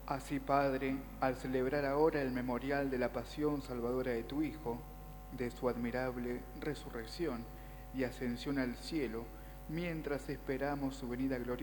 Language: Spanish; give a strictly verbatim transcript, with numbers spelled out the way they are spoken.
Así, Padre, al celebrar ahora el memorial de la pasión salvadora de tu Hijo, de su admirable resurrección y ascensión al cielo, mientras esperamos su venida gloriosa,